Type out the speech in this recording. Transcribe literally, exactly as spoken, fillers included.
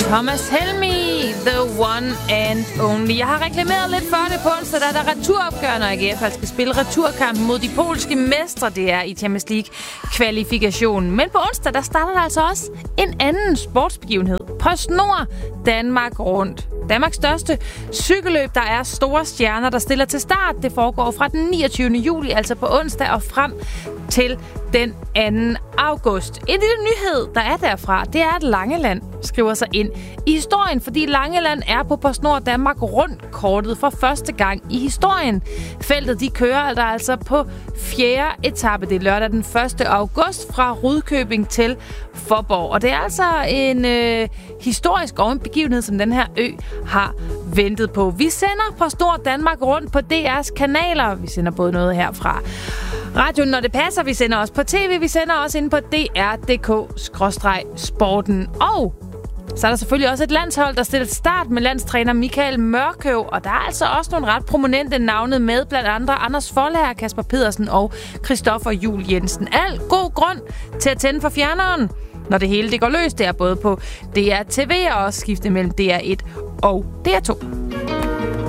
Thomas Helmig, the one and only. Jeg har reklameret lidt for det på onsdag, da der er returopgør, når A G F skal spille returkampen mod de polske mestre, det er i Champions League-kvalifikationen. Men på onsdag, der starter der altså også en anden sportsbegivenhed. PostNord Danmark rundt. Danmarks største cykelløb, der er store stjerner, der stiller til start. Det foregår fra den niogtyvende juli, altså på onsdag, og frem til den anden august. En lille nyhed, der er derfra, det er, at Langeland skriver sig ind i historien, fordi Langeland er på PostNord Danmark rundt kortet for første gang i historien. Feltet, de kører der altså på fjerde etape. Det er lørdag den første august fra Rudkøbing til Fåborg. Og det er altså en øh, historisk og en begivenhed, som den her ø har ventet på. Vi sender PostNord Danmark rundt på D R's kanaler. Vi sender både noget her fra radioen, når det passer. Vi sender også på tv. Vi sender også ind på d r punktum d k skråstreg sporten. Og så er der selvfølgelig også et landshold, der stiller start med landstræner Michael Mørkøv. Og der er altså også nogle ret prominente navne med, blandt andre Anders Forlager, Kasper Pedersen og Christoffer Juhl Jensen. Al god grund til at tænde for fjerneren, når det hele det går løs. Det er både på D R T V og også skifte mellem D R et og D R to.